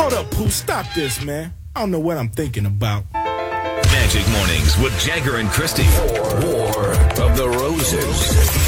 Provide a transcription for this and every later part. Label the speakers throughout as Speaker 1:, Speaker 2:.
Speaker 1: Hold up, Pooh, stop this, man. I don't know what I'm thinking about.
Speaker 2: Magic Mornings with Jagger and Christy. War of the Roses.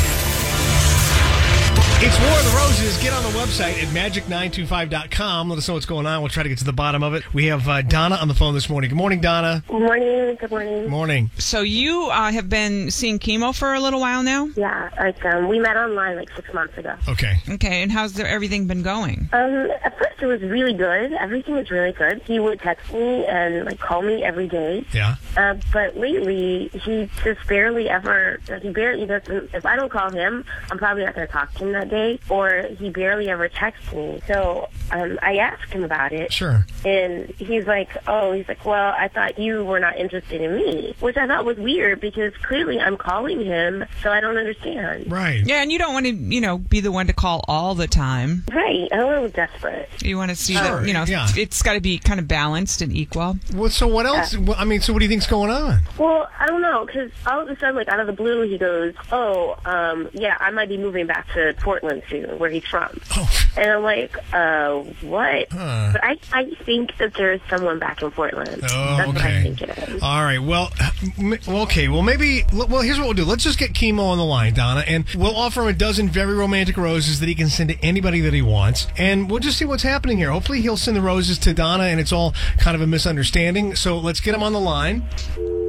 Speaker 3: It's War of the Roses. Get on the website at magic925.com. Let us know what's going on. We'll try to get to the bottom of it. We have Donna on the phone this morning. Good morning, Donna.
Speaker 4: Good morning. Good morning.
Speaker 3: Good morning.
Speaker 5: So you have been seeing chemo for a little while now?
Speaker 4: Yeah, we met online 6 months ago.
Speaker 3: Okay.
Speaker 5: Okay, and how's everything been going?
Speaker 4: At first it was really good. Everything was really good. He would text me and call me every day.
Speaker 3: Yeah.
Speaker 4: But lately he just barely doesn't. If I don't call him, I'm probably not going to talk to him that day, or he barely ever texts me. So I asked him about it.
Speaker 3: Sure.
Speaker 4: And he's like, well, I thought you were not interested in me, which I thought was weird because clearly I'm calling him, so I don't understand.
Speaker 3: Right.
Speaker 5: Yeah, and you don't want to, be the one to call all the time.
Speaker 4: Right. I'm a little desperate.
Speaker 5: You want to see
Speaker 3: Sure,
Speaker 5: that,
Speaker 3: yeah.
Speaker 5: It's got to be kind of balanced and equal.
Speaker 3: Well, so what else? So what do you think's going on?
Speaker 4: Well, I don't know, because all of a sudden, out of the blue, he goes, yeah, I might be moving back to Portland soon, where he's from.
Speaker 3: Oh.
Speaker 4: And I'm like, what?
Speaker 3: Huh.
Speaker 4: But I think that there's someone back in Portland.
Speaker 3: Oh,
Speaker 4: That's
Speaker 3: okay.
Speaker 4: what I think it is.
Speaker 3: All right. Well, okay. Well, here's what we'll do. Let's just get Chemo on the line, Donna, and we'll offer him a dozen very romantic roses that he can send to anybody that he wants, and we'll just see what's happening here. Hopefully he'll send the roses to Donna, and it's all kind of a misunderstanding. So let's get him on the line.